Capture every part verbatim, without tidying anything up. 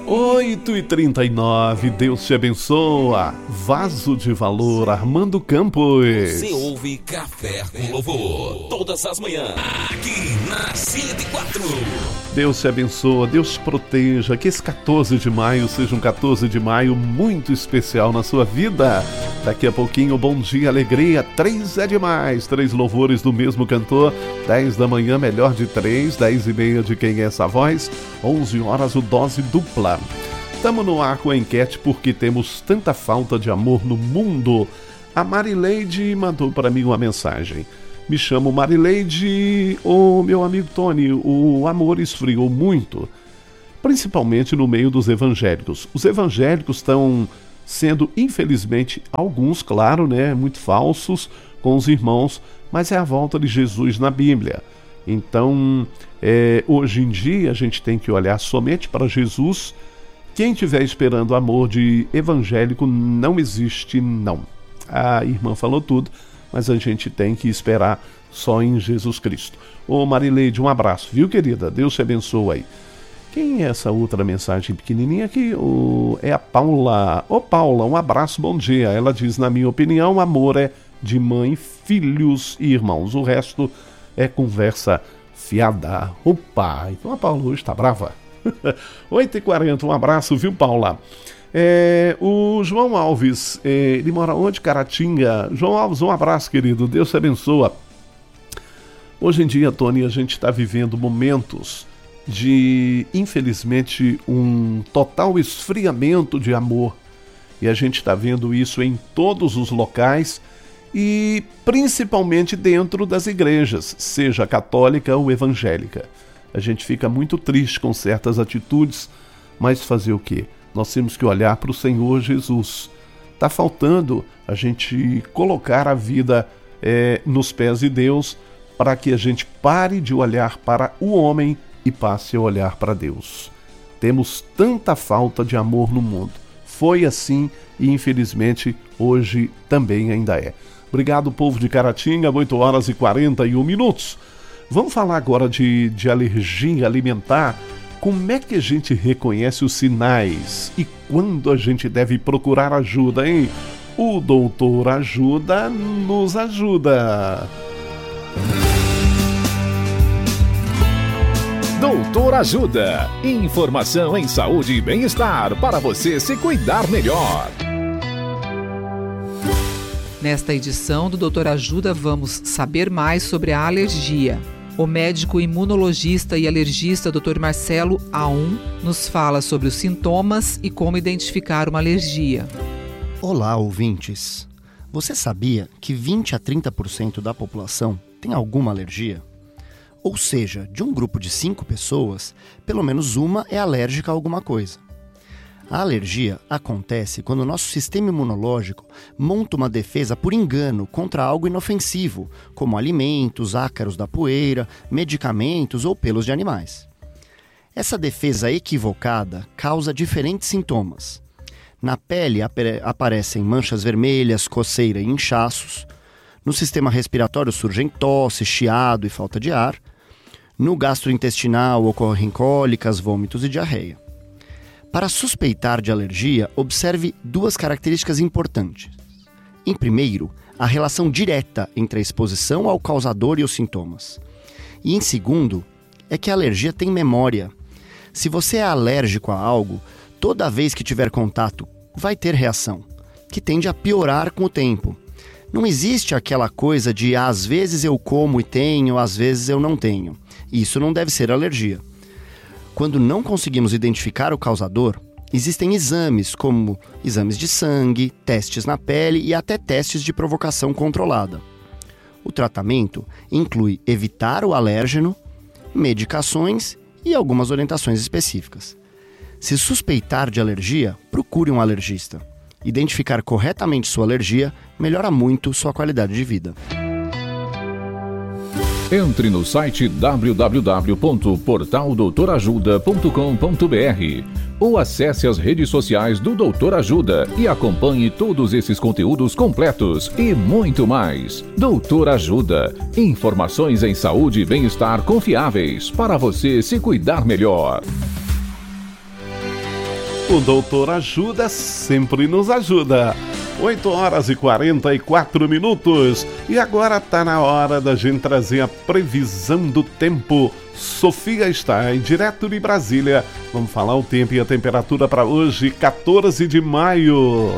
oito e trinta e nove, Deus te abençoa. Vaso de Valor, Armando Campos. Você ouve Café com Louvor todas as manhãs, aqui na cento e quatro. Deus te abençoa, Deus te proteja. Que esse quatorze de maio seja um quatorze de maio muito especial na sua vida. Daqui a pouquinho, Bom Dia Alegria, três é demais. Três louvores do mesmo cantor. dez da manhã, melhor de três. dez e meia de Quem é essa voz. onze horas, o Dose Dupla. Estamos no ar com a enquete porque temos tanta falta de amor no mundo. A Marileide mandou para mim uma mensagem. Me chamo Marileide. Ô, meu amigo Tony, o amor esfriou muito, principalmente no meio dos evangélicos. Os evangélicos estão sendo, infelizmente, alguns, claro, né, muito falsos com os irmãos, mas é a volta de Jesus na Bíblia. Então, é, hoje em dia, a gente tem que olhar somente para Jesus. Quem estiver esperando amor de evangélico, não existe, não. A irmã falou tudo, mas a gente tem que esperar só em Jesus Cristo. Ô Marileide, um abraço, viu, querida? Deus te abençoe aí. Quem é essa outra mensagem pequenininha aqui? O... É a Paula. Ô Paula, um abraço, bom dia. Ela diz, na minha opinião, amor é de mãe, filhos e irmãos. O resto é conversa fiada. Opa, então a Paula hoje tá brava. oito e quarenta, um abraço, viu, Paula? É, o João Alves, é, ele mora onde? Caratinga. João Alves, um abraço, querido. Deus te abençoa. Hoje em dia, Tony, a gente está vivendo momentos de, infelizmente, um total esfriamento de amor. E a gente está vendo isso em todos os locais e principalmente dentro das igrejas, seja católica ou evangélica. A gente fica muito triste com certas atitudes, mas fazer o quê? Nós temos que olhar para o Senhor Jesus. Está faltando a gente colocar a vida é, nos pés de Deus para que a gente pare de olhar para o homem e passe a olhar para Deus. Temos tanta falta de amor no mundo. Foi assim e infelizmente hoje também ainda é. Obrigado, povo de Caratinga, oito horas e quarenta e um minutos. Vamos falar agora de, de alergia alimentar. Como é que a gente reconhece os sinais e quando a gente deve procurar ajuda, hein? O Doutor Ajuda nos ajuda. Doutor Ajuda. Informação em saúde e bem-estar para você se cuidar melhor. Nesta edição do Doutor Ajuda, vamos saber mais sobre a alergia. O médico imunologista e alergista doutor Marcelo Aum nos fala sobre os sintomas e como identificar uma alergia. Olá, ouvintes. Você sabia que vinte a trinta por cento da população tem alguma alergia? Ou seja, de um grupo de cinco pessoas, pelo menos uma é alérgica a alguma coisa. A alergia acontece quando o nosso sistema imunológico monta uma defesa por engano contra algo inofensivo, como alimentos, ácaros da poeira, medicamentos ou pelos de animais. Essa defesa equivocada causa diferentes sintomas. Na pele apare- aparecem manchas vermelhas, coceira e inchaços. No sistema respiratório surgem tosse, chiado e falta de ar. No gastrointestinal ocorrem cólicas, vômitos e diarreia. Para suspeitar de alergia, observe duas características importantes. Em primeiro, a relação direta entre a exposição ao causador e os sintomas. E em segundo, é que a alergia tem memória. Se você é alérgico a algo, toda vez que tiver contato, vai ter reação, que tende a piorar com o tempo. Não existe aquela coisa de às vezes eu como e tenho, às vezes eu não tenho. Isso não deve ser alergia. Quando não conseguimos identificar o causador, existem exames como exames de sangue, testes na pele e até testes de provocação controlada. O tratamento inclui evitar o alérgeno, medicações e algumas orientações específicas. Se suspeitar de alergia, procure um alergista. Identificar corretamente sua alergia melhora muito sua qualidade de vida. Entre no site w w w ponto portal doutor ajuda ponto com ponto b r ou acesse as redes sociais do Doutor Ajuda e acompanhe todos esses conteúdos completos e muito mais. Doutor Ajuda. Informações em saúde e bem-estar confiáveis para você se cuidar melhor. O Doutor Ajuda sempre nos ajuda. oito horas e quarenta e quatro minutos. E agora tá na hora da gente trazer a previsão do tempo. Sofia Stein, direto de Brasília. Vamos falar o tempo e a temperatura para hoje, quatorze de maio.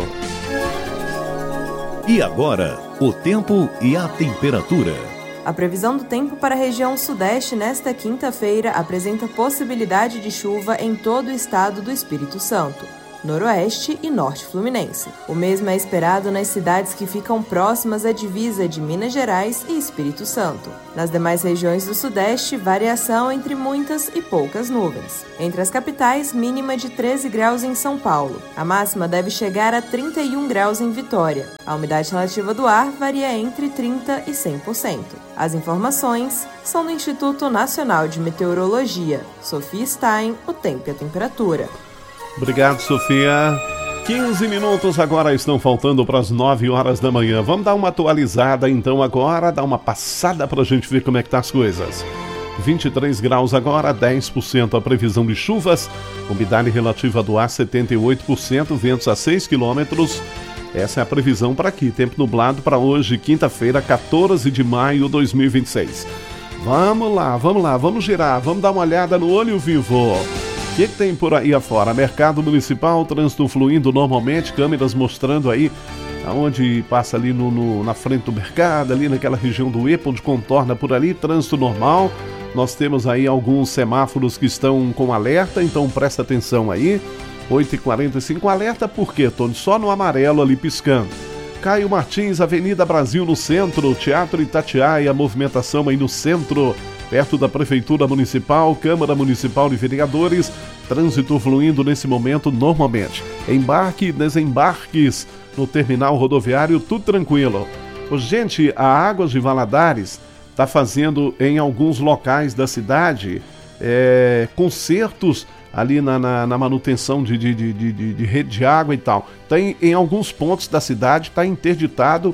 E agora, o tempo e a temperatura. A previsão do tempo para a região sudeste nesta quinta-feira apresenta possibilidade de chuva em todo o estado do Espírito Santo, noroeste e norte fluminense. O mesmo é esperado nas cidades que ficam próximas à divisa de Minas Gerais e Espírito Santo. Nas demais regiões do sudeste, variação entre muitas e poucas nuvens. Entre as capitais, mínima de treze graus em São Paulo. A máxima deve chegar a trinta e um graus em Vitória. A umidade relativa do ar varia entre trinta por cento e cem por cento. As informações são do Instituto Nacional de Meteorologia. Sofia Stein, o tempo e a temperatura. Obrigado, Sofia. quinze minutos agora estão faltando para as nove horas da manhã. Vamos dar uma atualizada então agora, dar uma passada para a gente ver como é que tá as coisas. vinte e três graus agora, dez por cento a previsão de chuvas, umidade relativa do ar setenta e oito por cento, ventos a seis quilômetros. Essa é a previsão para aqui, tempo nublado para hoje, quinta-feira, quatorze de maio de dois mil e vinte e seis. Vamos lá, vamos lá, vamos girar, vamos dar uma olhada no olho vivo. O que, que tem por aí afora? Mercado municipal, trânsito fluindo normalmente, câmeras mostrando aí aonde passa ali no, no, na frente do mercado, ali naquela região do EPA, onde contorna por ali, trânsito normal. Nós temos aí alguns semáforos que estão com alerta, então presta atenção aí. oito e quarenta e cinco, alerta por quê, Tony? Só no amarelo ali piscando. Caio Martins, Avenida Brasil no centro, Teatro Itatiaia, movimentação aí no centro, perto da Prefeitura Municipal, Câmara Municipal de Vereadores, trânsito fluindo nesse momento normalmente. Embarque e desembarques no terminal rodoviário, tudo tranquilo. Gente, a Águas de Valadares está fazendo em alguns locais da cidade é, consertos ali na, na, na manutenção de, de, de, de, de rede de água e tal. Tem, em alguns pontos da cidade está interditado,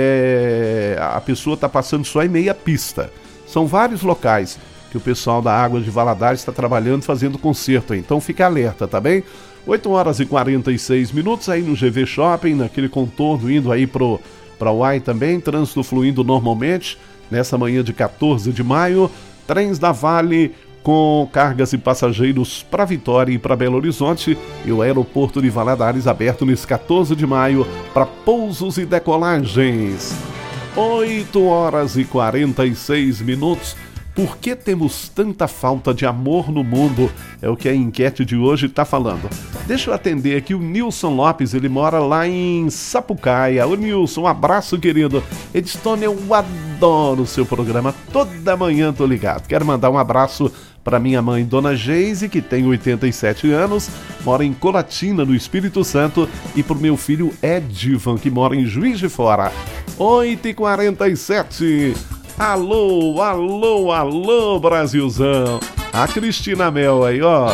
é, a pessoa está passando só em meia pista. São vários locais que o pessoal da Água de Valadares está trabalhando, fazendo conserto aí. Então fica alerta, tá bem? oito horas e quarenta e seis minutos aí no G V Shopping, naquele contorno indo aí pro, pra Uai também, trânsito fluindo normalmente, nessa manhã de quatorze de maio, trens da Vale com cargas e passageiros para Vitória e para Belo Horizonte, e o aeroporto de Valadares aberto nesse quatorze de maio para pousos e decolagens. oito horas e quarenta e seis minutos. Por que temos tanta falta de amor no mundo? É o que a enquete de hoje está falando. Deixa eu atender aqui o Nilson Lopes, ele mora lá em Sapucaia. Ô Nilson, um abraço, querido. Edstone, eu adoro o seu programa, toda manhã tô ligado. Quero mandar um abraço para minha mãe, Dona Geise, que tem oitenta e sete anos, mora em Colatina, no Espírito Santo, e pro meu filho Edivan, que mora em Juiz de Fora. oito e quarenta e sete. Alô, alô, alô, Brasilzão. A Cristina Mel aí, ó.